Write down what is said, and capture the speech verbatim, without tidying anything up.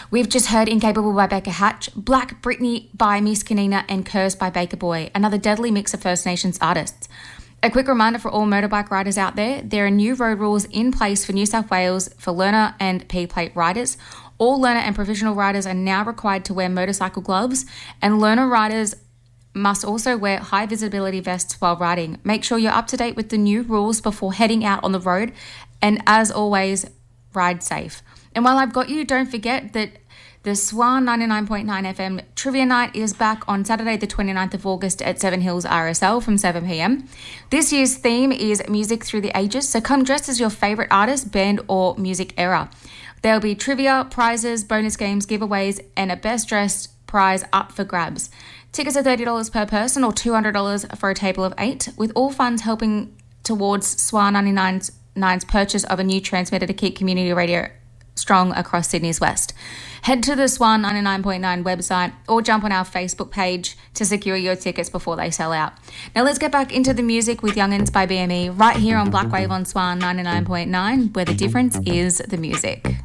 We've just heard Incapable by Becca Hatch, Black Britney by Miss Kanina, and Curse by Baker Boy, another deadly mix of First Nations artists. A quick reminder for all motorbike riders out there, there are new road rules in place for New South Wales for learner and P-plate riders. All learner and provisional riders are now required to wear motorcycle gloves, and learner riders must also wear high visibility vests while riding. Make sure you're up to date with the new rules before heading out on the road, and as always, ride safe. And while I've got you, don't forget that the Swan ninety-nine point nine F M Trivia Night is back on Saturday the twenty-ninth of August at Seven Hills R S L from seven p.m. This year's theme is Music Through the Ages, so come dressed as your favourite artist, band or music era. There'll be trivia, prizes, bonus games, giveaways, and a best dressed prize up for grabs. Tickets are thirty dollars per person or two hundred dollars for a table of eight, with all funds helping towards Swan ninety-nine's purchase of a new transmitter to keep community radio strong across Sydney's west. Head to the Swan ninety-nine point nine website or jump on our Facebook page to secure your tickets before they sell out. Now let's get back into the music with Young'uns by B M E right here on Black Wave on Swan ninety-nine point nine, where the difference is the music.